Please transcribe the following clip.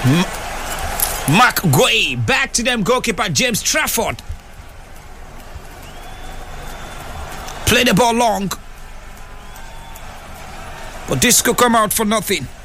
Mark Guay, back to them, goalkeeper James Trafford. Play the ball long, but this could come out for nothing.